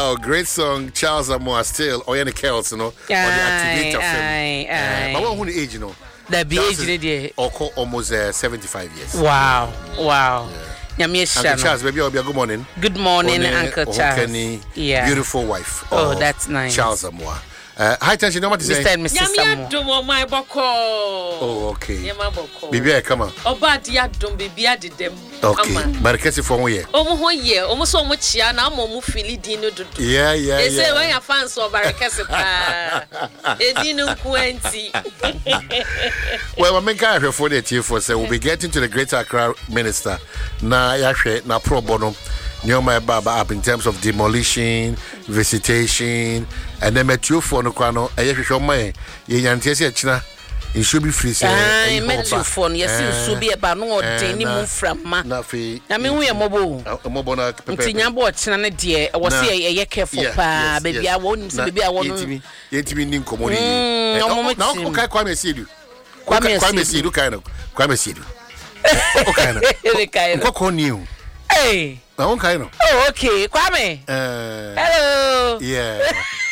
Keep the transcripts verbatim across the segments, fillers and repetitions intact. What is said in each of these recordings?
Wow, great song. Charles Amoa still. Or any Kells, you know. Aye, or the activator aye, film. Aye. Uh, but what age, you know? The age, is almost uh, seventy-five years. Wow, wow. Yeah. Uncle Charles, baby, I'll be a good morning. Good morning, One, Uncle Charles. Kenny, yeah. Beautiful wife. Oh, that's nice. Charles Amoa. Uh, high tension, you know what to say? Mister Samoa. My boko. Oh, okay. Yeah, my boko. Baby, come on. Oh, but ya don't baby, I did them. Okay. But I can't for one year. Oh, one year. Almost so much ya now. Mo feel dino do. Yeah, yeah. They yeah. say when your fans so barricades. Eh, dino twenty. Well, I make a for the T for say we'll be getting to the Greater Accra Minister. Na yashe na pro bono. Nyoma Baba up in terms of demolition, visitation, and then met you for no crano. I have shown my Yantia China. It should be free. I met you for yes, it should be about no daily move from ma. I mean, we are mobile. A mobile. Tinyabo China, dear. I was here a careful pa, baby. I won't be I want me. Yet me in commodity. Now, okay, come and see you. Come and see you, kind of. Come and see you. Okay, what on you? Hey. Okay, no. Oh, okay. Kwame. Uh, Hello. Yeah.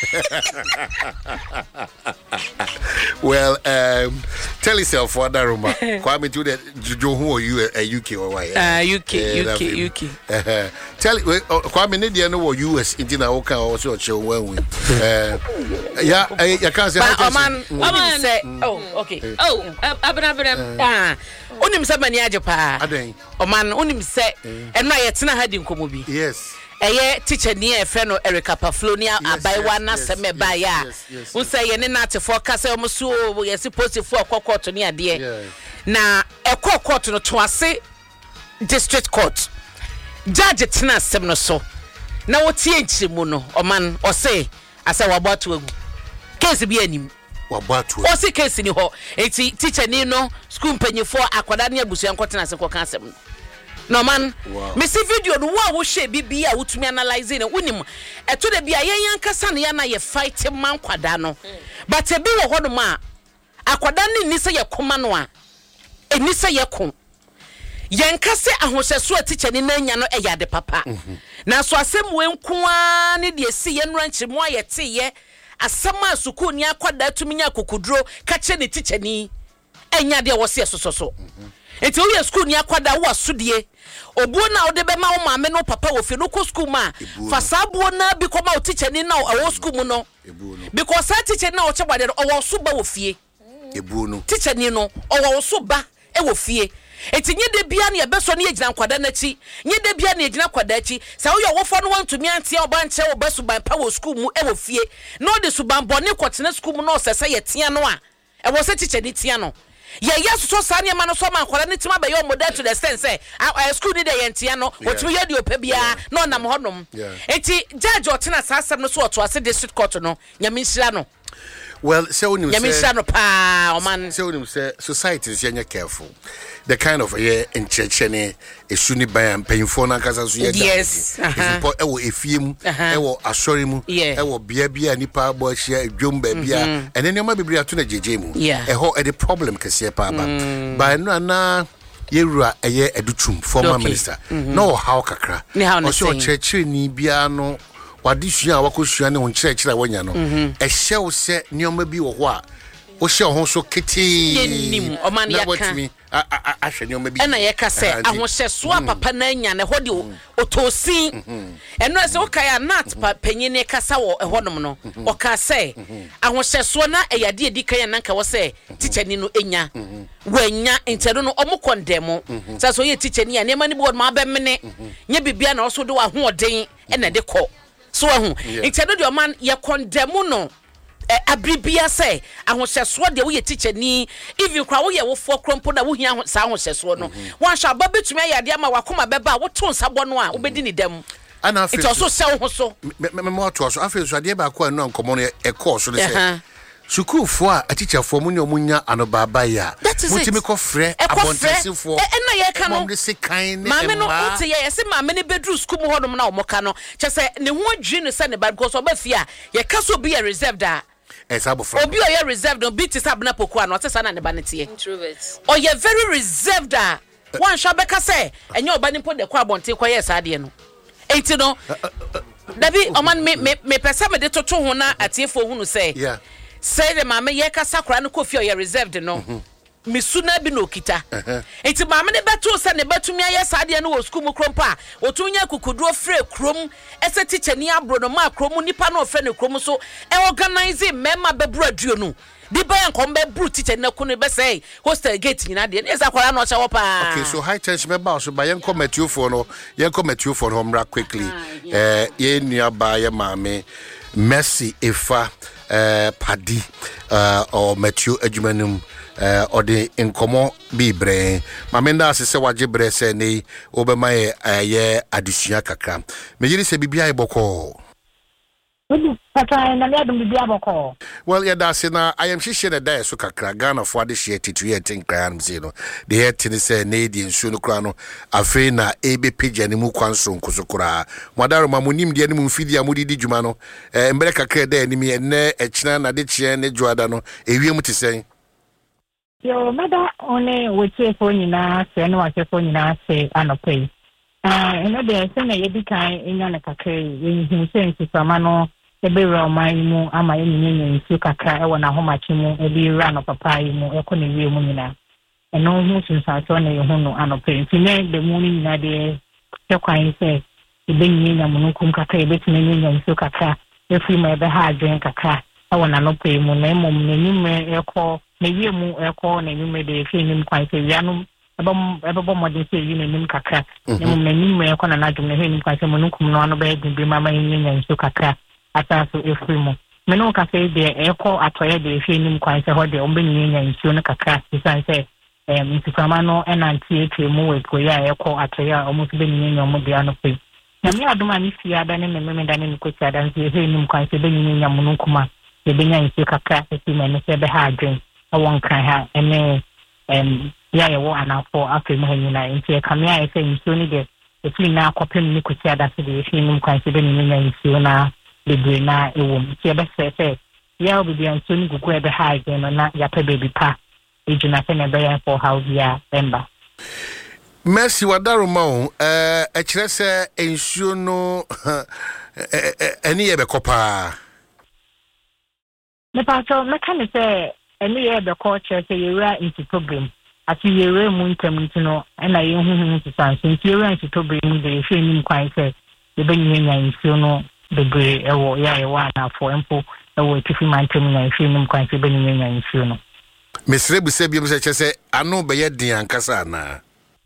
Well, um, tell yourself what that room. Kwame, to that, who are you? A U K or why? Uh, U K, U K, U K. Uh, tell Kwame, need you know U S in the Oka also show when we. Yeah, I can't say. But man, man say, oh, okay. Oh, abra abra. Ah, unim sa mani aje pa. Aden. O man, unim say, and my yetna hadi nkomo bi. Yes. Eye teacher ni e fe no Erica Paflonia abaiwa na seme ba ya. Won say ye ne na te for kasa o so ye supposed for court ni ade. Na e court no to ase district court. Judge tena asem no so. Na wotie nchirimu no o man o say asa wabatu egu. Case bi anim. Wabatu. O say case ni ho. Enti teacher ni no school mpanyefo akwada ne abusu yankotena ase ko kan asem no. No man, wow. Me see video no wa wo hwe bibia wotumi analyze na wonim eto de bia yen yankasa na ya na ye fight man kwada no mm. But e bi wo ho no ma akwada ne ni se ye koma no a eni se ye ko yankase ahohyeso atiche ne nanya no e yade papa mm -hmm. Na so asem we nkoa ne de si ye nranchi mo ayete ye asama suku ni akwada tumi nya kokudro ka che ne tiche ni enya de wo se sososo mm -hmm. Enti wo ye school ni akwada wo asodie obuo na ode be ma wo maame no papa wo fi no ko school ma fa sabuo na bi ko ma o teacher ni na wo school mu no because that teacher na o chebade o wo so ba wo fie ebuo no teacher ni no o wo so ba e wo fie enti nye de bia na ye beso na ye gina kwada na chi nye de bia na ye gina kwada chi sa wo ye wo fo no want to me antia o ba nche wo beso ban pa wo school mu e wo fie no de suban bone kwotena school mu no sese ye tia no a e wo se teacher ni tia no. Yeah, yes, so Sanya man so man kwala ni tima be yo model to the sense say a school ni de yentia no wotumi ye de opabia no nam honom enti judge otena sasem no so oto ase district court no nyamishira no. Well, so when you say nyamishira no pa o man so when you say society is yen careful the kind of yeah in church ne esuni ban painful na kasa so ye yes e wo efiem e wo asori mu e wo bia bia nipa bo hia edwom ba bia ene ne ma bibiri ato na jeje mu e ho e the problem kase pa ba ba no na yewura eye edutum former minister no how kakra o so church ni bia no wadi sua wakosua ne won church ra wanya no e hyew se nioma bi wo ho a o hye ho so kete yenim o man yaka a hwe nioma bi na yeka se ahohyeso papa na anya ne hodi otosin eno se o kai anat pa panyine kasa wo ehonom no o ka se ahohyeso na eyade edi kan na nka wo se teacher ni no enya wanya intero no omo kondemo sa so ye teacher ni ya ma ni bo ma ba mene nya bibia na o so de wa ho oden e na de ko so ahu intero de o man ye kondemo no abribia say ahohyeso de wo ye teacher ni if you kwa wo ye wo fo krompo da wo hia sa ahohyeso no wan sha ba betumi ayade ama wakoma beba wo to nsabo no a obedi ni dam ana afi it also sell ho so me me mo to so afi so ade ba kwa no nkomo no e course so say sukufo a teacher fo mu nyomu nya anobaba ya mutimi ko frɛ abontesifo e na ye ka no mom de sekan ne maame no wote ye ye se maame ne bedru school mu hodom na omoka no che se ne ho adwi no se ne ba because oba fi a ye ka so bi reserved a Esabo from obi o ye reserved no beat sabna poku no otesa na ne ba ne tie introvert o ye very reserved a wan sha beka say enye oba ni po de kwa bonte kwa yes ade no enti no Dabi oman me me me pese me de toto ho na atiefo hu no say. Yeah. Say the mama ye kasa kora no kofi o ye reserved no. Misuna bi no kita. Enti mama ne beto se ne betumi aye saade no wo school mu krompa. Otunya kukuduro frɛ krom ese teacher ni abro no ma krom nipa no frɛ ne krom so e organize mema bebru aduo no. Di bayan kombe bru teacher na kunu be say hostel gate nyina de. Esa kwara no cha wo pa. Okay, so high tension me ba so ba yen committee for no, yen committee for no mra quickly. Eh ye nua ba ye maame Mercy Efa eh Padi uh or Matthew Adjumanum uh or the inkomo bi bre mamenda asese waje bre se ni obema ye ye adusua kakra me yiri se bibia iboko well yeah that's na I am shishe na dai so kakra Ghana for the share titu ye tin kran mzi no the here tin se na di nsu no kra no afi na ebe page ni mu kwanso nkoso kra modaro mamunim de ni mu mfidi amudi di djuma no eh mbere kakra da ni me ene echina na de chie ne joada no ewiem ti sen yo mada one weche fo nyina se no wache fo nyina se anopei ah eno de se na yedi kan enya na kakra yen hu se nsifama no ebe ra mai mu ama yenye nsu kakra e wona homachi mu ebe ra no papa yi mu e ko ne wie mu nyina eno hu sunsa so na ye hu no anopei tine de mu ni nyina de se kwan se ebe nyenya mu nkum kakra ebe tine nyenya nsu kakra e fi ma ebe ha adwen kakra e wona no pei mu na emom na nyume e ko na wie mu e ko na nyume de fi nim kwan se wianu ebom ebom modin se yi na nim kakra emom na nyume e ko na na dum na he nim kwan se mu nkum no ano be dum ma ma nyenya nsu kakra ataso efrimu meno ka se de eko atoye de efi nim kwan se hode ombe nyenya nsuo no kakra sisan se em ntifama no enanti etwemu we ko ya eko atoye omo se be nyenya omo de ano pe na mi adoma ni fi ada ne me me dane ni ko ti ada nse efi nim kwan se be nyenya mo nkuma se be nyenya nsuo kakra se me ne se be ha adwen awon kan ha ene em ya ye wo anafo afre mo nyina nti ka me aye se nsuo ni de efi na akopem ni ko ti ada se de efi nim kwan se be nyenya nsuo na bebre na ewom ti ebe se ya obi an so ni gugu ebe ha again na ya pe baby pa ejuna se na be ya for how ya emba Mercy wadaro ma o eh e kire se ensuo no eni ebe kopa me pa so me kan se eni ebe ko kire se yera into problem ati yera mu ntam ntino na ye huhu ti san so yera into problem de hwe nim kwan se ebe nyenya ensuo no bebre ewo ya ewa na fo empo ewo tifi mantem na hwe nim kwan se be nyenya ensuo no mesre bu se bi me se chese anu be ye din ankasa na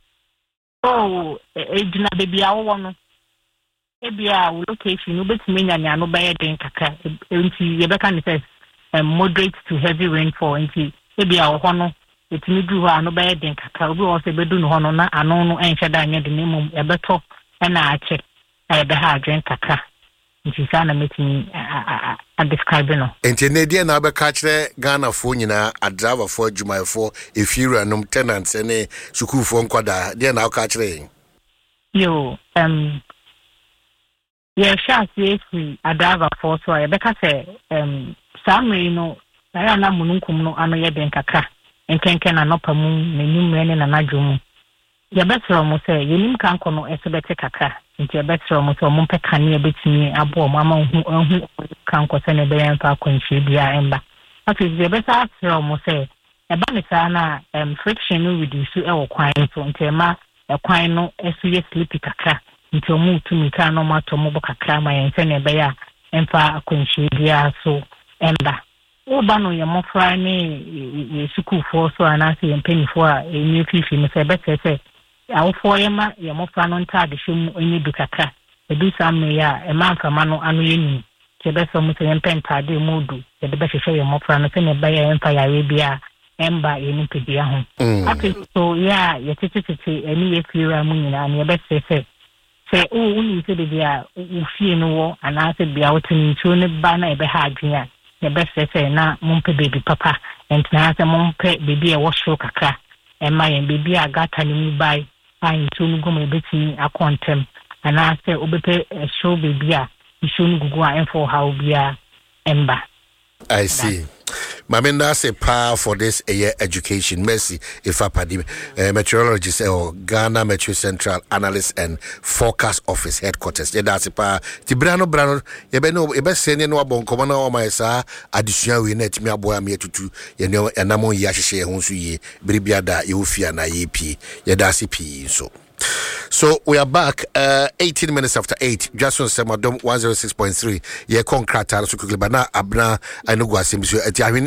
oh ejina bebi awo no ebia wo location no betime nya nya no be ye din kaka enti ye be kan se moderate to heavy rainfall enti ebia wo no etimi du ho anu be ye din kaka obi wo se be du no ho no na anu no enhwe da nya de nemum e beto na ache e be ha adwen kaka nti sana meeting a describe no enti ne dia na be ka kire Ghana fo nyina a driver for Jumai for efiru anum tenants ne school fo nkwada dia na ka kire yo um yeah sha see a driver for so e be ka say um samre no na na mununkum no ano ye den kakra enkenken na nopamu na nyumre ne na nadwum ya betro mo say yenim kan kono esebete kakra nti e betro mo so mo peka ne betimi abo mo ama hu hu kan ko se ne be yan fa kwanhwe bia emba ati je beta afro mo say e ba ne sa na em friction no reduce e wo kwan so nti ma e kwan no esu ye sleepy kakra nti omu tumi ka no ma to mo bo kakra ma yen se ne be ya emfa kwanhwe bia so emba o ba no ye mo fra ne ye school for so anase ye penifo a enu fifi me se beta se awo for ye ma ye mo fra no nta de hwem enye du kakra e du sam ya e ma mfama no anu ye ni ke be so mo se penta de modu ye de be hwehwe ye mo fra no se ne ba ye emfa ya we bia emba ye ni pedia ho ati so ya ye tititi eni ye fiwa mu nyina ne be se se se o uni se de bia u fie no wo anase bia wotini chu ne ba na e be ha adwea ye be se se na mo mpe baby papa entina se mo mpe baby e wo show kakra e ma ye baby agata ni mu bai ai tunu gomo betini akontem ana se obepe show baby a show gugu a enfo how bia emba I see Maminda say power for this a year education. Mercy if I padim uh, meteorologist or Ghana Metro Central Analyst and Forecast Office headquarters. Yeah, that's a power. Tibrano Brano, you be no, you be saying no about common or my sa additional we net me a boy me to two. You know, and Namon Yashi Honsu ye, Bribiada, Eufia na E P, Yadasi P. So. So we are back uh, eighteen minutes after eight. Just on Semadom one oh six point three. Yeah, concrete so quickly, but now Abna I know what seems to I mean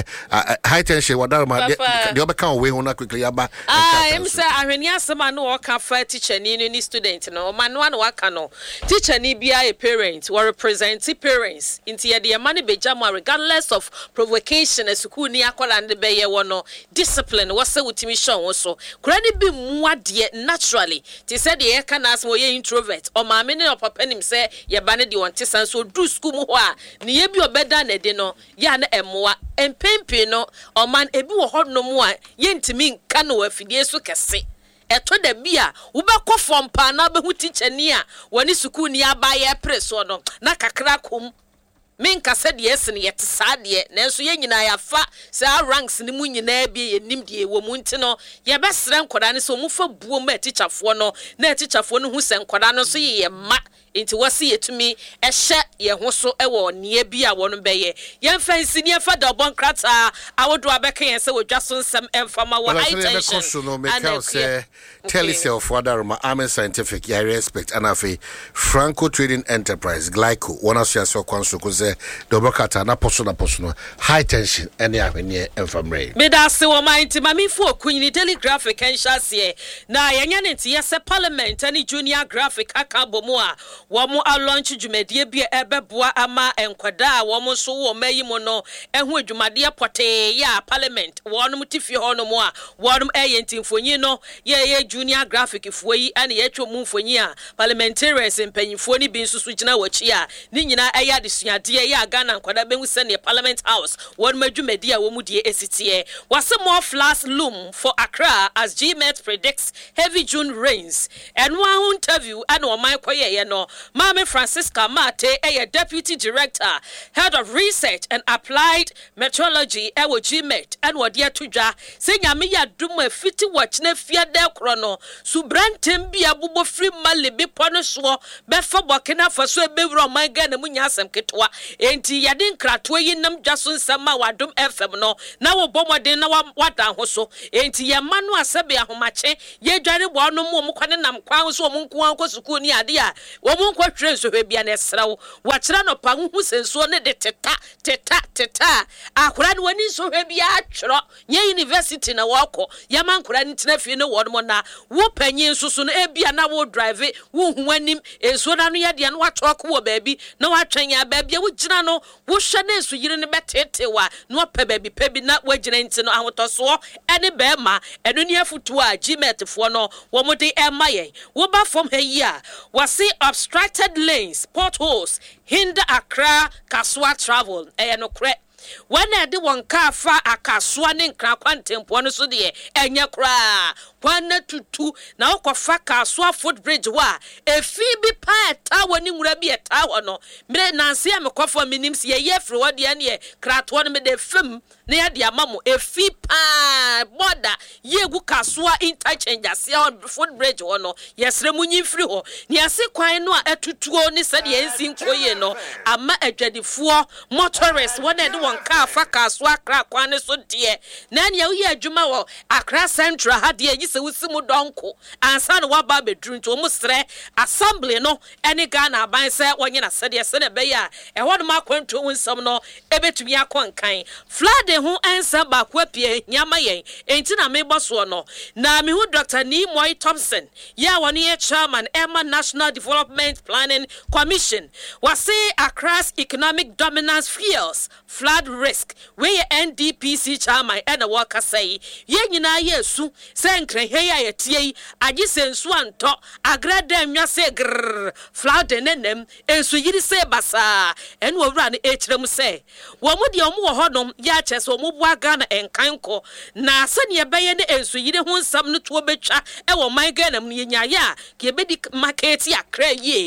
uh high tension what that the other can way on quickly aba. Ah, I'm say I mean yes man no work for teacher ni ni student no man one work no. Teacher ni be a parent or represent parents into the money be jama regardless of provocation as school ni akola and be ye wono discipline was say witimi show so. Kura be mu de naturally. They said the air can ask me introvert or my many of papa him say ye banner the one tisan so do school moa ni ye bi obeda na de no ya na emoa empempe no or man ebi wo hod no mo a ye ntimi nka no afidie so kese eto da bia wo be kɔ fom pa na be hu teacher ni a woni school ni aba ye preso no na kakra kom Minka said yes and yet sad yet, Nanso ye nyina ya fa sa ranks ni mu nyina bi ye nim die wo mu ntino ye best ran kwada ne so mu fa buo ma teacher fo no na teacher fo no hu sen kwada no so ye ma inti wasi yetumi ehye ye ho so ewo ne bi a wono beye ye fancy ne fa da bon krata awodo abeka yen se wodwa so nsem emfama wo high tension and say tell yourself father ma amen scientific I respect and afi Franco Trading Enterprise Glyco one of your so kwanso ko se double kata na poso na poso no high tension any ahwenye emfamre me da se wo mind ma mi fu okunyi daily graphic en shase na yenya ne tie se parliament ani junior graphic aka bomu a wo mo a launch dwumadie bi ebeboa ama enkwada a wo mo so wo mayi mo no ehu dwumade pote ya parliament wo no mutifi ho no mo a wo no eye ntimfonyi no ye ye junior graphic fuoyi ane ye twa mu mfonyi a parliamentarians mpanyimfo ni bi nsusu gina wachi a ni nyina eya de suade ye Ghana nkwada behu se ne parliament house wo no madwumadi a wo mu die esitie wase more floods loom for Accra as G M E T predicts heavy June rains and one interview ane o man koye ye no Mame Francisca Mate, a deputy director, head of research and applied meteorology, ewo G M E T, and what dear tuja, say Yamiya Duma fifty watch ne fear del chrono, Subrantim be a bubo free mali be ponoswo, before Burkina Faso be my gun and munyasam ketwa, ain't yadin kratway nam jasun sama wadum F M no, now bomba de na wata hoso, ain't ya manu asabia homache, ye jari wano mo mukwanam kwan so munkuan ko sukuni adia, womun kwa train so bia na srawo wachira no pa hu senso ne de teta teta teta akura no wani so bia atwro nya university na wako yama nkura ni tena fie ne wodmo na wo panyin susu no e bia na wo drive wo hu anim enso na no ya de na watwako wo baabi na watwen ya baabi wo gina no wo hwe na enso yire ne betete wa no pa baabi pa bi na wagina nti no ahotoso ene be ma eno ni afutu a G M E T fo no wo mo de e ma yen wo ba from he ya wasi obstructed lanes, potholes, hinder Accra, Kaswa travel. Eh, no cre. When I do one car far a Kaswa nin crack quantum, one so dear, and ya cry. One to two, now Kofa Kaswa footbridge wa. A Phoebe pie tower ning rabi a tower no. Me Nancy am a coffee minims ye ye for what the any crat one me de film near the mamu. A fee pie border ye go Kaswa interchange as your footbridge or no. Yes, Remuni free ho. Near see quite no a tutu ni said ye sing for ye no. A ma a dready four motorists one and one car for Kaswa crack one so dear. Nan ya ye Juma Accra Central had ye. Se wusimu donko ansa no waba bedru nto mu sre assembly no ene Ghana ban se wonye na sede se ne be ya e hono makwanto wunsam no ebetumi akonkan flood ho ansa ba kwapie nyama yen enti na meboso no na me hu Doctor Nimoy Thompson ya woni ye chairman Emma National Development Planning Commission wase across economic dominance fears flood risk we N D P C chairman ene waka say ye nyina yesu se nkre he ya yetie agi sensu anto agrada nwa se grrr flood nenem ensu yiri se basa ene owura ne echirem se wo mu de omu wo hodom ya chese omu bua Ghana enkanko na se ne beye ne ensu yiri ho nsam no to betwa e wo man Ghana mu nya ya ke bedi market ya kra ye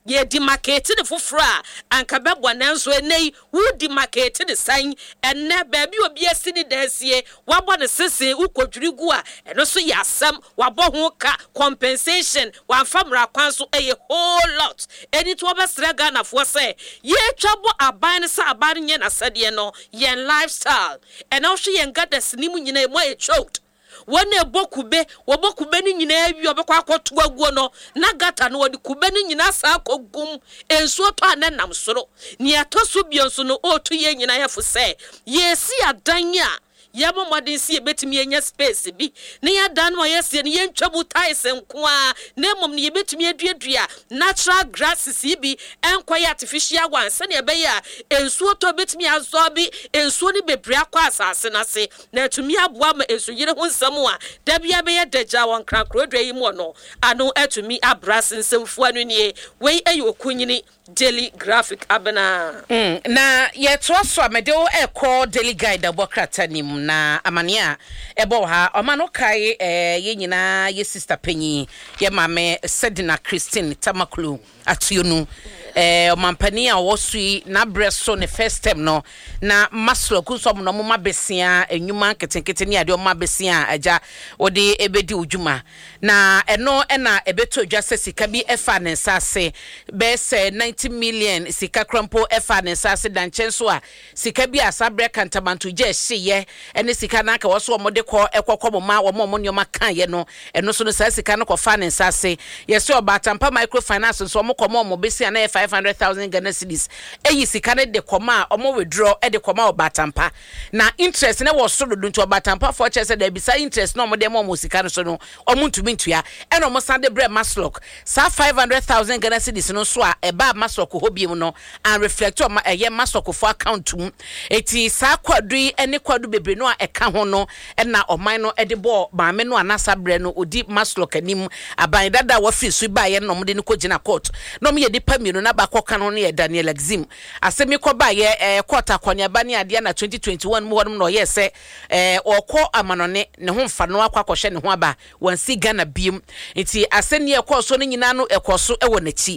ye demarcate the fufra anka bebwa nanso enei wo demarcate the sign enne baabi obi asini dansie wabɔ ne sese ukodwiri gu a eno so yasam wabɔ ho ka compensation wamfamra kwan so eye whole lot eni to obesra Ghana fo se ye twabo aban sa aban nye na sade no yen lifestyle eno hwe yen gadas ni mu nyina mo e choked wone bokube wobokube ni nyina awi obekwa akoto aguo no na gata no wodi kube ni nyina sa akogum ensuo to anenam soro ni atoso bionso no otu ye nyina yefo se yesi adan a yabo modern si ebetimi enya space bi ne ya dan mo yesi ne yentwabu ties nko a na mom ne yebetimi aduadua natural grasses bi enkoy artificial ones ne ebe ya ensuo to betimi azobi ensuo ni bebre akwa asase na se na atumi aboa ma ensu yire ho nsam a da bia be ya daja won krankrodwa yi mo no ano atumi abras nsemfu anu nie wei ayi okunyini Daily Graphic abena mm na ye to so amede o ekọ Daily Guide abokrata nim na amania ebo ha omano kai eh ye nyina ye sister penyi ye mame Sedina Christine Tamakulu atuonu eh omampani a wosui na breso ne first time no na maslo kunsom no mama besia enwuma ketenkete ne ade mama besia aja odi ebedi ujuma na eno ena ebeto dwa sika bi efa ne nsase be se ninety million sika krampo efa ne nsase danchenso a sika bi asabre kantabantu je hye ene sika na ka woso omode ko ekokọ ma wo mo nyoma kan ye no eno so no sika no ko fa ne nsase yesi obatampa microfinance so mo komo mo besia na five hundred thousand Ghana cedis eyi sika ne de koma omo withdraw e de koma obatampa na interest ne wo so do nto obatampa for chese da bisa interest no mo de mo sika no so no omo ntumi ntua e no mo sande bre maslok sa five hundred thousand Ghana cedis no so a e ba maslok hobiem no and reflect o ma eye maslok for account mu eti sa kwadu ene kwadu bebre no a e ka ho no e na oman no e de bo maame no anasa bre no odi maslok anim aban dada wa fi su ba ye no mo de ne ko gina court no mo ye de pamiro na ba koka no ne Daniel Exim asemi ko ba ye eh, court akonya ba ne ade na twenty twenty-one mu honom no ye se eh okọ amanone ne ho mfa no akwa kohye ne ho aba wansi Ghana biem enti aseni ekọ so ne nyina no ekoso ewo nachi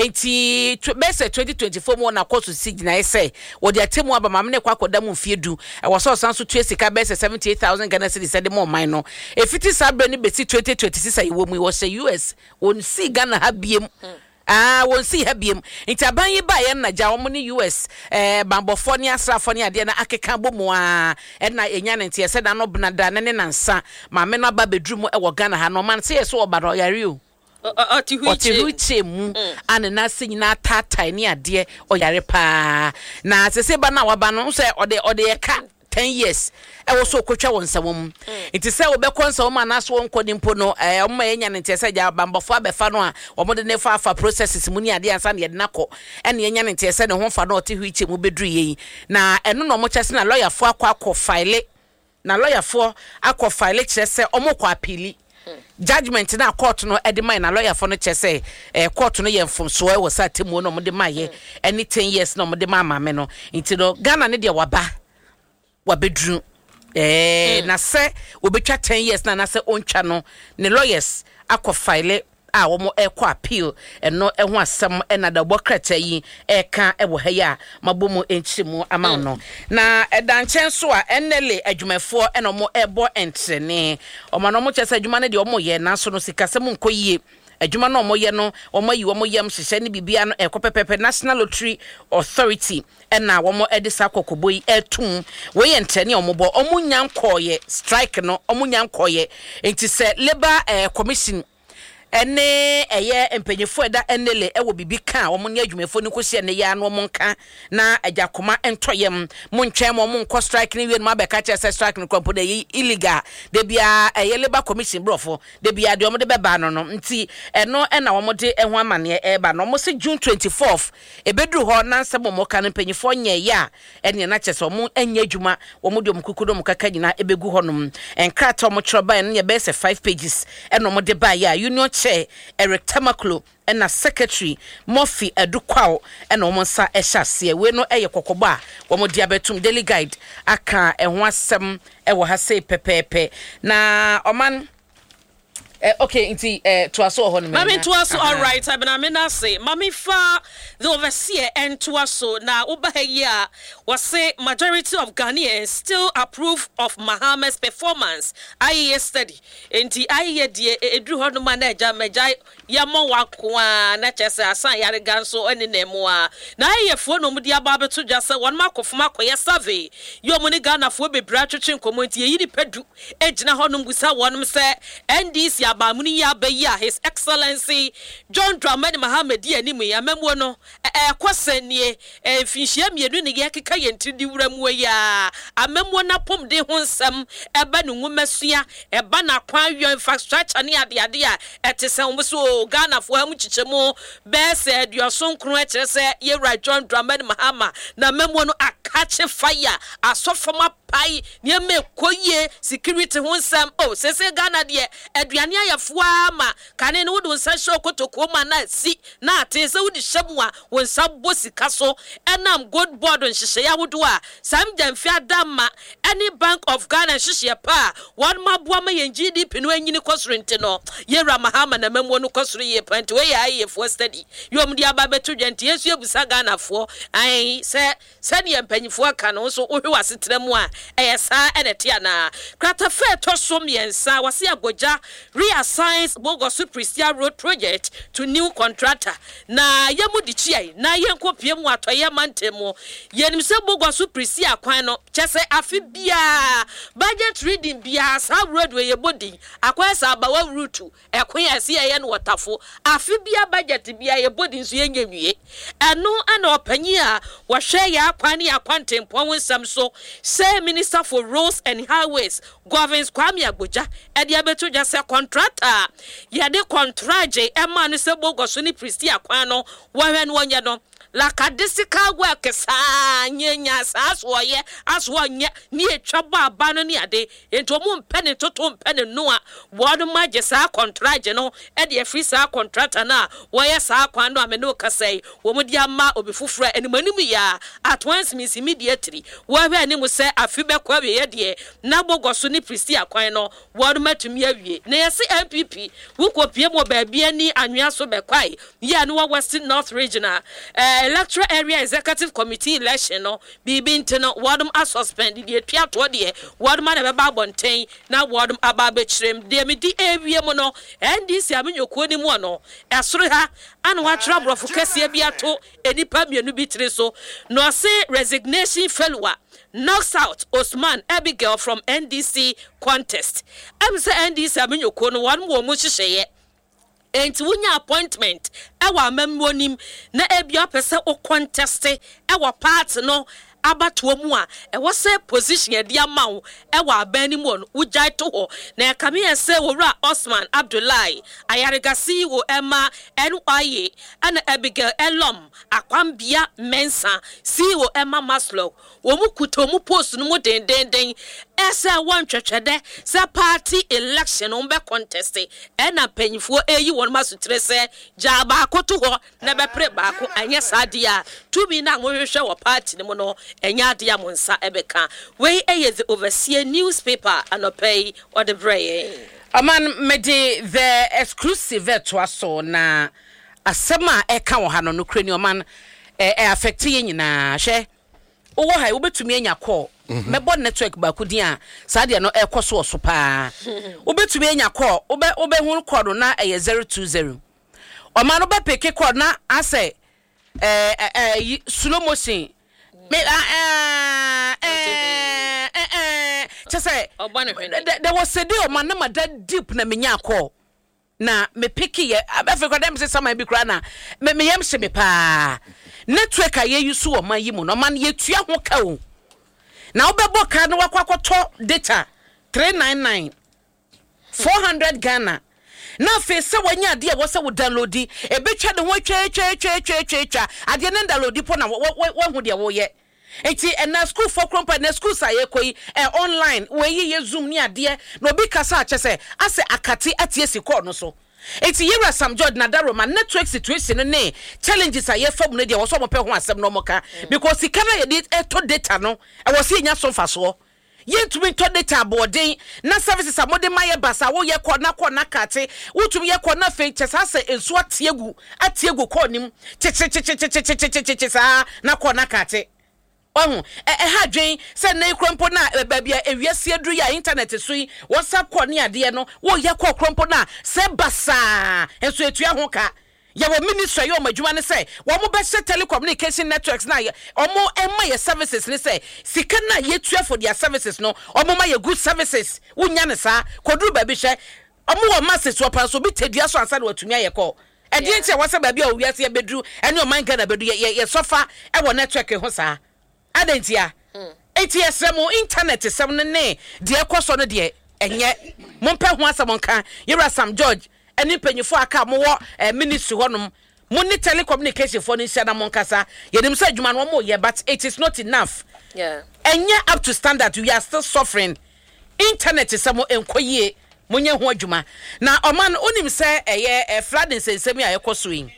enti bese twenty twenty-four mu na court si gina ye se wo de atemu aba mamne kwa koda mu mfiedu e wo so sanso tue sika bese seventy-eight thousand Ghana cedis de mo man no e fiti sabre ne besi twenty twenty-six ayi mu wo se U S won si Ghana ha biem hmm. Ah, won see hebiem. Inti aban ye ba ye na ja wo ni U S eh bambofo ni asrafo ni ade na akeka bomu a e na enya ne ntie se da no bnada ne ne nansa ma me no ba bedrum e wo Ghana ha no man se ye so obaro yare o oti huiche mu ane na se nyina tatai ni ade o yare pa na se se ba na wa ba no se ode ode ye ka ten years e wo so kwotwa won samom enti se wo be konsa wo ma na so won mpo no eh omma yenya ne ntese ja bambofo abefa no a wo mo de ne fa fa processes mu ni ade ansa ne na ko ene yenya ne ntese ne ho fa no ote huiche mu bedru yi na eno no mo kyese na lawyer fo akọ akọ file na lawyer fo akọ file kyese omo kwa apili judgment na court no edi man na lawyer for no kyese eh court no ye mfomso e wo sa temu no mo de maye any ten years no mo de ma maame no enti no Ghana ne de waba wabedru eh mm. na se obetwa ten years na na se ontwa no ne lawyers akọ file a wo mo ekọ appeal eno eho asem ena da bokrata yi eka ewo ha ya mabomu enchimu ama no na edanchen so a enele adwumafo eno mo ebo entrene o ma no mo chese adwuma ne de o mo ye na so no sikasem nko yie adwuma no mo ye no o mo yi o mo yam hyehyɛ ne bibia no ekopepepe National Lottery Authority ena wo mo edisa kokoboyi etum we ye ntene o mo bo o mo nyankoye strike no o mo nyankoye enti se labor eh, commission ene eye empenyefo da enele ewo bibi ka wo ne adwumefo ni kosie ne ya no mo nka na ajakoma entoyem mo ntwen mo mo nko strike ni wie no abeka che strike no kompo de illegal de bia eye labor commission brofo de bia de o mo de beba no no nti eno ena wo mo de eho amane e ba no mo se June twenty-fourth ebedru ho na nsem mo ka no empenyefo nye ya ene na che so mo anya adwuma wo mo de mo kukudo mo kaka nyina ebegu ho no enkrata mo chroba ne be se five pages eno mo de ba ya union Eric Tamaklo and a secretary Murphy Edukwao and omonsa eshasie we no eye kokoba wo mo diabetum Daily Guide aka ehwasem e wo ha sei pepepe na oman Uh, okay, nti uh, to aso ho no me. Mami to aso all right. I been na say mami fa the overseer and to aso na oba here was say majority of Ghanaians still approve of Mahama's performance. I yesterday nti I ye die edru ho no manager meja yamo wakwa na chese asan yare ganso ene nemu a na ye fo no mudi aba beto dwa say won makofo makoye survey yo mo ni Ghana fo bebra twetwe nkomo nti ye ni pedu ejina ho no busa wonum say N D C abamuni ya beya His Excellency John Dramani Mahama di animu ya memwo no e kwasenie e finhia mienu ne ye keka ye ntidi wuramu ya amemwo na pom de ho nsam eba ne nwumasua eba na kwan yo infrastructure ne ade ade a etese wo so Ghana fo amu chichemu be se aduoso nkro e kire se ye John Dramani Mahama na memwo no akache fire asofoma pai ne me koye security ho nsam oh sese Ghana de aduane ayafoa ma kane ne wodo nsa hye okotoko ma na si na atese wodi hyemu a won sabo sika so enam good board nhihye ya wodo a sam jamfi adama any Bank of Ghana nhihye pa won maboa ma yen G D P no anyini kosrente no Yera Mahama na memwo no kosro ye pant we ya ye for study yom di aba beto dwante yesu ebusa Ghana fo ai se se ne mpanyifo aka no so ohwe wasetremu a eyesa enete ana krata fe to so miensa wase agoja reassigns Bogosu Prestia Road project to new contractor na yemu di chiai na yenko piem atoye mantemo yenim se Bogosu Prestia kwan no chese afi bia budget reading bia sa road we yebodi akwa sa abawa route ekwan ase ye no watafo afi bia budget bia yebodi nso yenyenwie eno ana opanyi a wo hwe ya akwan ne akwantempo wonsam so say Minister for Roads and Highways Governs Kwame Agboja e dia beto ja se contractor ya de contract e ma no se Bogosu ni Prestia kwan no wo hwe no nya no la kadisika work sa nyenya sa asoye asoye ni etwaba aba no ni ade ento mu mpene toto mpene no a wodo maje sa contract no e de free sa contractor na wo ye sa kwan no amene kasai wo mu dia ma obifufura animanim ya at once means immediately wo hwe ni mu se afi be kwa we ye de na Bogosu ni Prestia kwan no wodo matumi awie na ye se M P P wo kopie mo ba bia ni anwea so be kwai ya no Western North Regional eh Electoral Area Executive Committee election no bibi ntino wadum a suspend the twia to de wadum na be ba bonten na wadum aba be kirem de me di ewie mu no N D C amenyokuo ni mu no esoro ha anu wa tra brofo kase bi ato enipa mienu bi tire so no say resignation failure knocks out Osman Abigail from N D C contest am say N D C amenyokuo no wan mo mu hyehyeye enti wunya appointment ewa memmonim na ebia pese o contest ewa part no abato mu a e wo se position e dia ma wo e wa abani mu no ujai to ho na kame ye se wora Osman Abdullahi ayaregasi wo ema N Y A ana Abigail Elom akwambia mensa si wo ema Maslow wo mu kuto mu post no mu den den den ese won twetwede se party election on be contest e na panyifo eyi won masutre se ja ba akoto ho na be pre ba ko anya sade a to bi na mo hwehwe wo party ne mo no enya ade ya monsa ebeka we eye the overseer newspaper anopay or the bray aman mede the exclusive to aso na asema eka wo ha no no krani oman e affect ye nyina hwe wo ha wo betumi anya call mebo network ba ku dia sade no ekoso oso pa wo betumi anya call wo be wo be hu call na eye zero two zero oman no be pick call na ase eh eh slow motion me eh eh eh just say there was a day oman na mad deep na menya call na me pick ye Africa dem say some be kra na me me yam se me pa network aye use o man yi mu no man ye tua ho ka o na obebo ka no wakwakoto data three ninety-nine four hundred Ghana na fe se wanya ade e wo se wo download e betwa de ho twa twa twa twa twa twa ade ne download po na wo hu de wo ye enti na school for crumpa na school sa ye koi e online we ye zoom ni ade na obi kasa a chese ase akate atie sikọ no so enti Yera Sam George na Daroma network situation ne challenges a ye fam no de wo so mo pe ho asem no mo ka because sikana ye dit e to data no e wo se nya so fa so yentumi to data boarding na services a mode maye basa wo ye kɔ na kɔ na kate wotumi ye kɔ na fe kyesa se enso atiegu atiegu kɔ nim che che che che che che che che che sa na kɔ na kate oh eh ha dwen se na ikrompo na babia ewiase aduru ya internet so yi WhatsApp kɔ ne ade no wo ye kɔ krompo na se basa enso etua ho ka yawo ministry yo madwuma ne say wo mo be telecommunication networks na omo emma ye services ne say sika na yetua for their services no omo ma ye good services wunya ne sa koduru ba bi hwe omo wo masses wo pa so bi tedua so ansa na watumi aye call e di ntia wo se ba bi a owiase bedru ene o man Ghana bedru ye ye sofa e wo network ho sa adentia ets mo internet sem ne ne de ekoso no de enye mo mpe ho asam nka yira Sam George eni penyifo aka mo wo ministry honom mo ni telecommunication for ni sia na mo nkasa yenim say adwuma no mo ye but it is not enough yeah enye up to standard we are still suffering internet samo enkoyie mo nye ho adwuma na oman onim say eye flooding sensemi ayekoso yi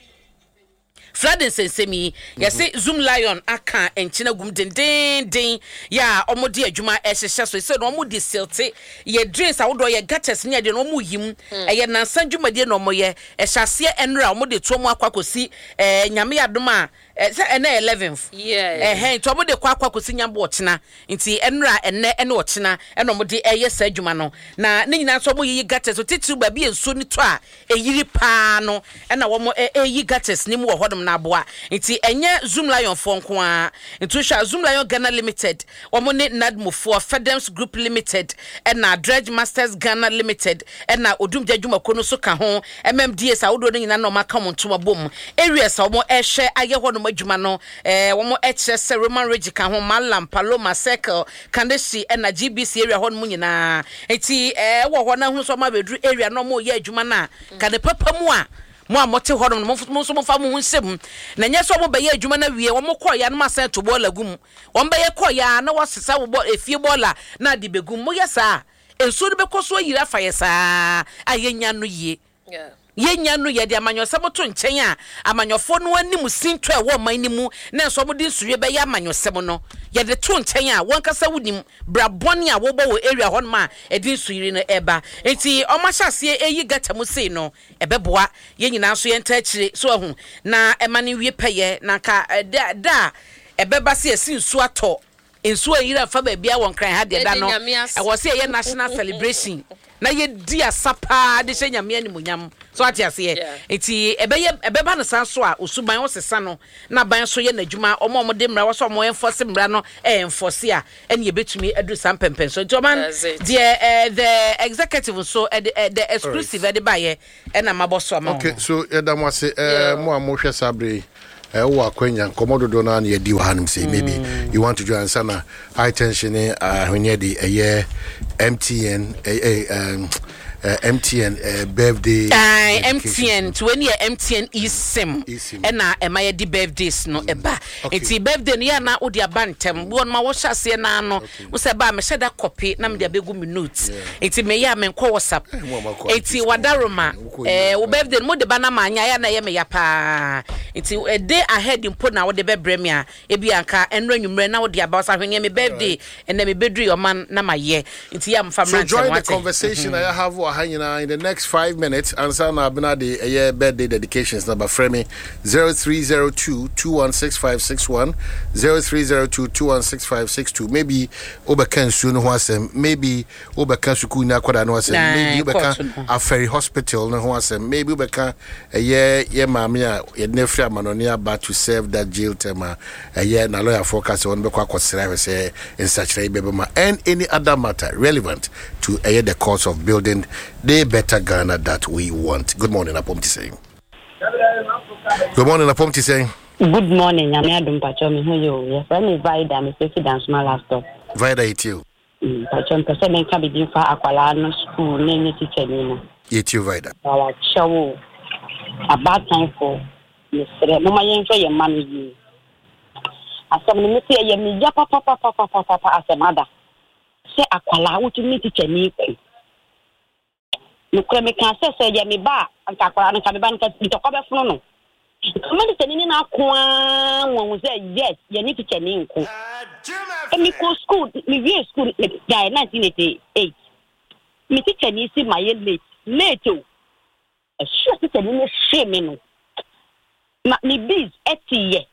flooding sensemi yesi Zoom Lion aka enchina gum den den den ya omodi adwuma ehhehye so se no omodi silte ye drinks awodo ye gates ne de no omo yim eye nansan dwumade no omoye ehhase enra omodi tuomo akwakosi eh nyame adoma ene eleventh yeah eh to omodi kwa akwakosi nyambo ochina nti enra ene ene ochina ene omodi eye sa adwuma no na ne nyina so omo yi gates titiru ba bi enso ni to a eyiri pa no ena wo mo eyi gates ni mu wo hodom na boa nti enye Zoom Lion fo nko a nti hwa Zoom Lion Ghana Limited omo ne Nadmo for Fedems Group Limited ena Dredge Masters Ghana Limited ena Odum Jadwuma kono so ka ho M M D S awodo ne nyina na maka montoma bom areas omo ehwe aye ho no madwuma no eh omo ehwe se Roman Regi ka ho Malam Paloma Circle Kandeshi ena G B C area ho no nyina nti eh wo ho na hu so ma bedru area no mo ye adwuma na ka ne papa mu a mo amote hodom mo so mo fa mo hunsem na nya so mo be ye adwuma na wie wo mo koya na masen to bola gum wo be ye koya na wo sesa wo efie bola na de begum mo yesa enso de be koso yira fa yesa ayenya no ye yeah yenya no ye de amanyose moto nchen a amanyofo no anim sinto e wo man nimu na enso mo de nsure be ye amanyose mo no ye de to nchen a won kasa wunim brabone a wo bo wo area hon ma e de nsure no eba enti o ma hyase eyi gata mu sei no ebeboa ye nyina so ye nta akire so ahu na emane wie peye na ka da da ebeba se esi nsu ato ensu ayira fa ba bia won kran ha de da no e wo se ye national celebration na ye dia sapa de hye nyame animunyam so atiase enti ebeye ebeba no san so a osuban wo sesa no na ban so ye nadwuma omo omo de mra wo so omo enforce mra no e enforce a ene yebetumi edu san pempen so enti oman the the executive so the exclusive de baye e na maboso ama okay so edam wase eh mo amohwe sabre eh wo akwanya komododo na na yedi wa hanum say maybe you want to join sana high tension eh ahwenye de eh M T N eh um Uh, M T N uh, birthday uh, M T N to any M T N eSIM and na e my di birthdays no eba enti birthday no ya na odi abantem won ma wo hyase na no wo se ba me sheda copy na me de abegu me notes enti me ya me nko WhatsApp enti wadaroma eh wo birthday mo de ba na ma anya ya na ye me ya pa enti a day ahead impo na wo de be brem ya e bi anka enro nwumre na wo de aba sa hwenye me birthday and na me bedru your man na ma ye enti ya mfa so join the conversation mm-hmm. I have hanging in the next five minutes and sana abina the uh, birthday dedications number frame zero three zero two two one six five six one zero three zero two two one six five six two maybe obekan soon wasem maybe obekan suku na kwada no wasem maybe obekan a ferry hospital no wasem maybe obekan a year ye mama ye nefra manonia ba to serve that jail term a year na lawyer forecast on be kwa kwasira say in such a beba and any other matter relevant to uh, the cause of building the better Ghana that we want. Good morning, Apomti saying. Good morning, Apomti saying. Good morning, I'm Adam Pachom. Who you? Yes, I'm a Vida, I'm a safety dance my laptop. Vida, it's you. Pachom, person can be for Aqualano school, name it teacher. It's you, Vida. Our show a bad time for Mister Mama enjoy your money. As some minister, you me papa papa papa papa as a mother. Say Aquala, what you mean teacher me. No creme can say ya me ba anka kwa anka me ba nka bitokwa be funu no come de tani na kwa won say yes ya ni teacher ni nko me go school, me view school guy nineteen eighty-eight. Me teacher ni see my late, late oh. A sure teacher ni shame no. Ma me biz eighty ye.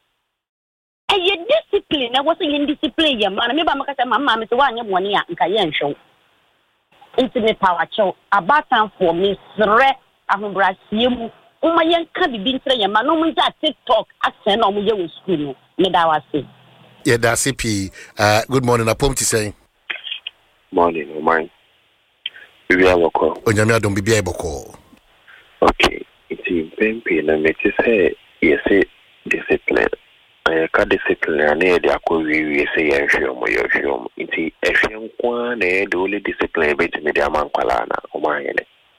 Aye discipline, I wasn't in discipline ya man. Me ba makasa mama me to wa nya boni a nka ye nhwo. Internet power show about time for me sre ahobrasie mu. Uma yen ka bibi ntre ya man no mu ja TikTok asen no mu ye wo school no. Me da wa say. Yeah, that's C P. Uh, good morning. Apom ti say. Morning, o mine. Bibi aboko. Onyame adom bibi aboko. Okay. It's pempe na me ti say yes discipline. I ka discipline na e dey akowi wi say yan hwom yo hwom. It's ehwem kwa na e dey only discipline be ti me dey amankwala na o mine.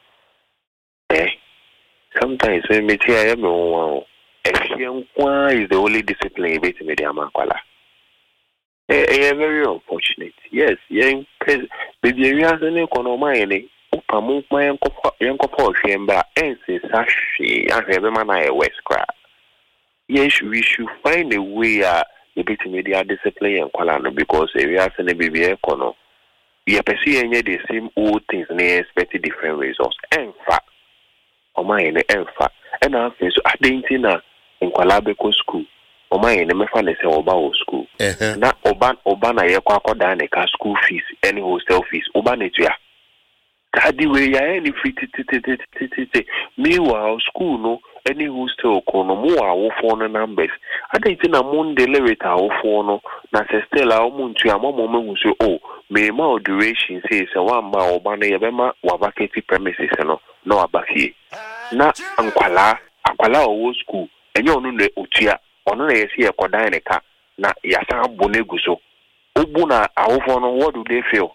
Eh. Sometimes when me ti I am one ehwem kwa is the only discipline be ti me dey amankwala. Eh, eh, very unfortunate. Yes, young baby, we are the economy. Upamu, my uncle, uncle, Shemba, and say, Sashi, and have a man I west cry. Yes, we should find a way uh, the bit media discipline and Colano because we are sending baby econo. We are pursuing the same old things and they expect different results. And fact, or my and fact, and I feel so I didn't know in Qualabeco school. Oma ene mefa ne se oba o school na oba oba na ye kwa akoda ne ka school fees any hostel fees oba ne tua kadi we ya any free titititititi meanwhile school no any hostel ko no mo awo phone numbers adai na monday leweta awo phone no na se still a mo ntua mo mo mehu so oh me ma duration say se one ma oba na ye be ma wa vacate premises no no abaki na ankwala ankwala o school enye onu ne otua ono na yesi ekodan ne ka na yasa abone guso obu na awofo no what do they feel?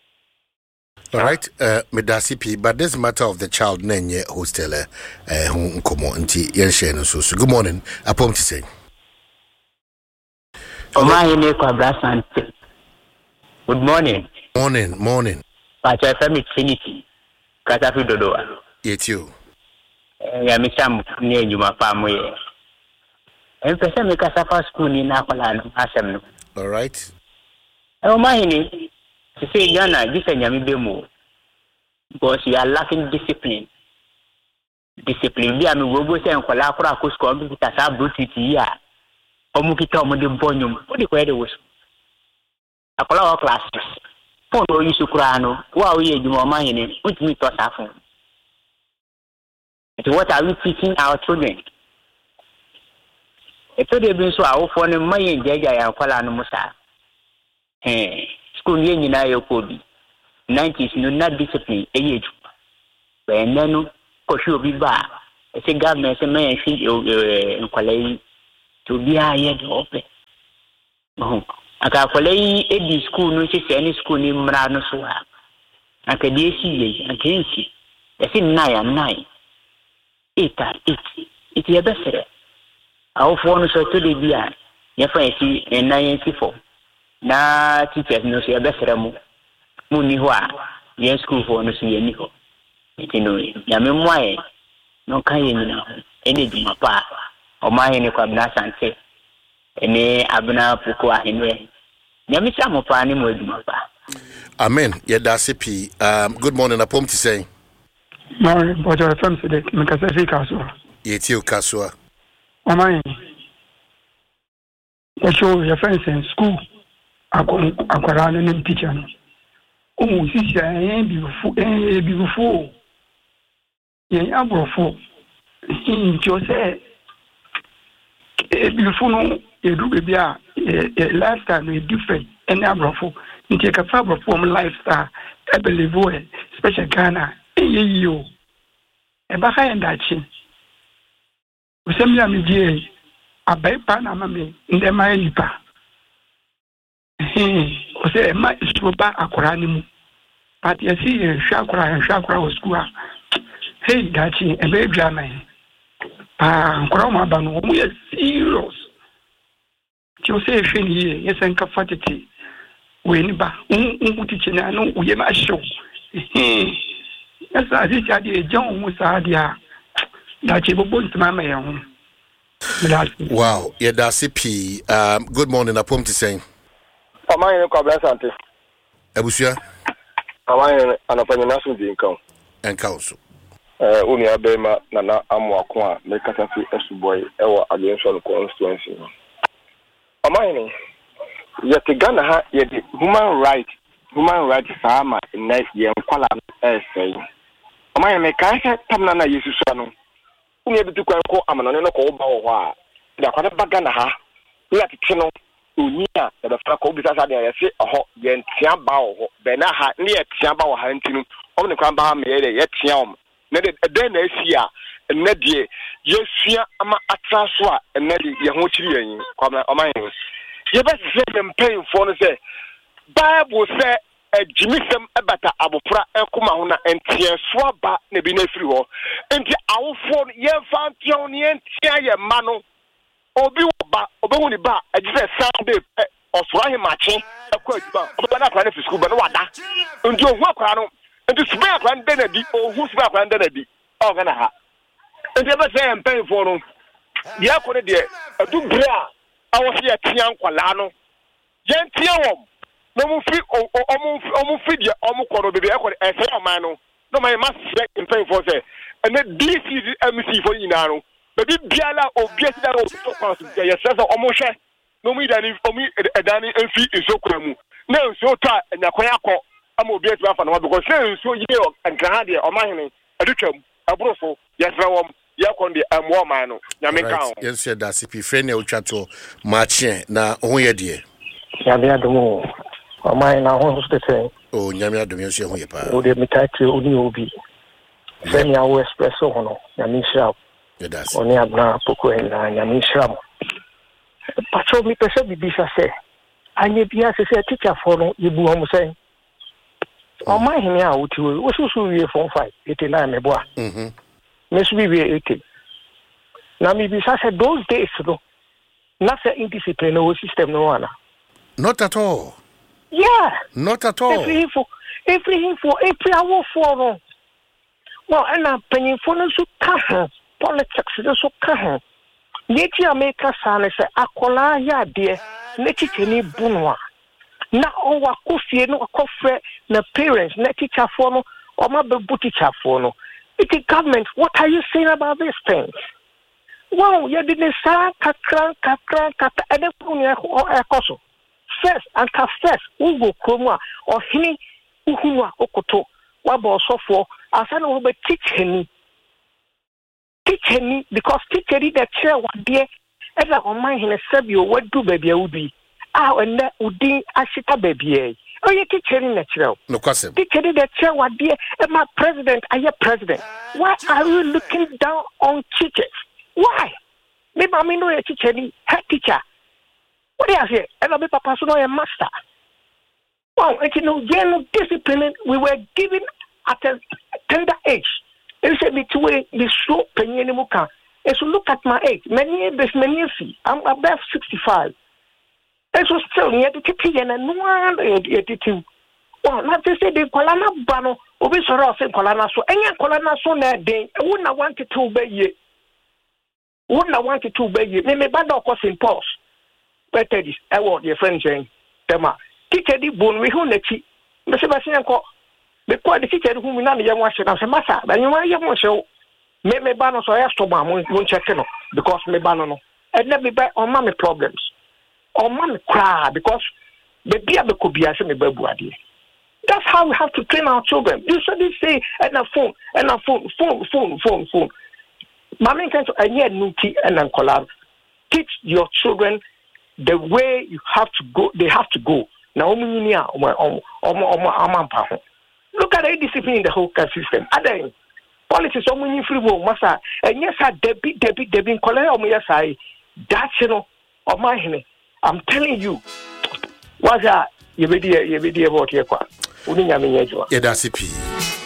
All right, uh medasi p but this matter of the child nenye hostel eh hu nkomo nti yen share no so so good morning apom ti say Omaye ne kwa brasante. Good morning. Morning, morning. Pacha family trinity. Kata fi dodoa. Yetio. Ya misam ni njuma pa moye. En pesa me kasa fa school ni na kwala no asem no. All right. E o mahini to say Ghana this nyame be mu because you are lacking discipline. Discipline bi ami wo bo se nkwala akora ko school bi ta sa bluetooth yi a omu kita omu de bonyum o de ko e de wo akola o classes phone o yi sukura no wa o ye juma mahini utimi to sa phone. So what are we teaching our children? Eto de bi so awofo ne mayen jaja ya kwala no musa eh school ye nyina ye ko bi nineties no na discipline e ye ju be nanu ko shi obi ba e se government se mayen shi nkwala yi to bi aye de ope no aka kwala yi e di school no se se ni school ni mra no so ha aka di si ye aka nsi e se na ya nine ita iti iti ya besere awofo no so to de bia ye fa esi nine fo na teachers no so ye besere mu mu ni ho a ye school fo no so ye ni ho iti no ya me moae no kan ye nyina ho ene di mapa o ma ye ne kwa bna sante ene abna puko ahenwe ya me sha mo pa ni mo di mapa amen ye da cp um good morning apom ti say morning but your family today me ka say kaso yetio kaso Omaye, you show your friends in school. I go, I go around and teach them. Oh, sister, I beautiful, eh, beautiful. Yeah, I'm beautiful. In Jose, beautiful. No, you do be a lifestyle is different. And I'm beautiful. You take a fabric from lifestyle. I believe it, special Ghana. Eh, you. And behind that, Usemi amije abai pa na mame nde ma nipa eh o se ma isoba akora ni mu but you see hwa akora hwa akora o school hey dachi e be dwa man ah akora ma ba no mo ye serious ti o se hwe ni ye ye sen ka fatiti we ni ba un teacher na no uye ma show eh esa adi adi e jan mu sa dia Wow, yeah, that's C P. Um, good morning, Apom to say. Amanye ko ablasante. Abusua. Amanye anafanya naso di nkan. Nkan so. Eh uni abema na na amoako a me kasa fi esuboy e wo Agenson constituency. Amanye yete Ghana ha yede human right human right sama na ye nkwala esey. Amanye me kan se tamna na Yesu so no. Uni ebitu kwan ko amanone no ko ba wo ho a. Da kwa ba Ghana ha. Ya tete no unia da fa ko bi sasa de ya se ho ye ntia ba wo ho. Be na ha ne ye tia ba wo ha ntinu. O ne kwan ba ha me ye ye tia om. Na de den na asia na de yesua ama atraso a na de ye ho kiri yin kwa oman ye be se me mpain fo no se Bible say ejimisem ebata abofra ekoma ho na entie so aba na bi na firi ho enti awofo ye fa ntia ne entia ye ma no obi oba obehu ni ba agise Sunday osoro ahemache ekwa aduba oba na akra na fi school ba no wada enti ohu akra no enti sube akra nda na di ohu sube akra nda na di o ga na ha enti ebe se empen fo no ye akore de adu bra awosi ya tia nkwala no ye ntia wom no mu fi omu omu fi de omu koro bebe ekore ese oman no no man must empen fo se ene D C M C fo nyina no baby biala obiesi da o so ya sesa omohwe no mu idani omu edani enfi nsokuramu na nso ta nyakwan akọ ama obiesi afa na because say nso ye nkran de omahene adutwam abrofo yesra wom yakon de amwo man no nyame kan yes ya da C P frene otwato mache na ho ye de ya be adomo omahene na ho so tete o nyame adom yeso ho ye pa o de mitati oni obi frene ya wo espresso ho no nyame shira Yes. Oni abna poko na nyame shram. Pacho mi pese bibisa se. Anye bia se se teacher for no yebu homo se. O ma hini a wuti wo wo susu wie form five eighty-nine me boa. Mhm. Me su bi wie eighty. Na mi bisa se those days no. Na se indiscipline no system no ana. Not at all. Yeah. Not at all. Every info every info every hour for no. Well, and na penyin for no su ka politics is so can. Nature make us say akola ya de na teacher ni bunwa. Na o wa kofie no akofre na parents na teacher for no o ma be teacher for no. It is government. What are you saying about these things? Wow, you didn't say kakran kakran kakran and then put your ekoso. First and ka first we go kroma or hini uhunwa okoto wa bo so for asana wo be teacher ni teacher ni because teacher ni the chair one day ela on my hene sabio what do baby udi ah and that udi ashita baby eh oh you teacher ni natural no kwasem teacher ni the chair one day and my president are you president why are you looking down on teachers why me mama no your teacher ni head teacher what do you say ela be papa so no your master wow and you know gen discipline we were given at a tender age. It said between the show penny muka. And so look at my age. Many years, many years. I'm above sixty-five. And so still near the kitty and no one eighty-two. Well, not to say the Colana Bano, Obi Sora say Colana so any Colana so that day. I wouldn't want to two bay ye. Wouldn't want to two bay ye. Maybe bad of course in pause. Better this. I want your friend saying, Tema. Teacher the bone we who let you. Mister Bassian. Because the teacher whom we know the young one said, Massa, but you want young show. Make me ban so I asked to ban won't check no because me ban no. And let me buy on mommy problems. On mommy cry because the beer could be as a baby. That's how we have to train our children. You should say and a phone and a phone, phone, phone, phone, phone. Mommy can a year nuki and then collab. Teach your children the way you have to go, they have to go. Now, look at the discipline in the whole system. Other politics, so many free will, massa, and yes, I debit, debit, debit, collect on my side. That's you know, of my hand. I'm telling you, what's that? You be there, you be there about your qua. Wouldn't you mean, yeah, that's it.